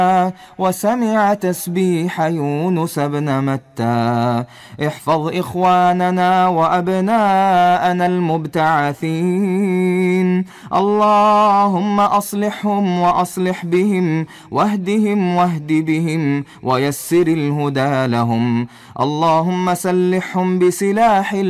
وسمع تسبيح يونس بن متى. احفظ إخواننا وأبناءنا المبتعثين، اللهم أصلحهم وأصلح بهم، واهدهم واهد بهم، ويسر الهدى لهم. اللهم سلحهم بسلاح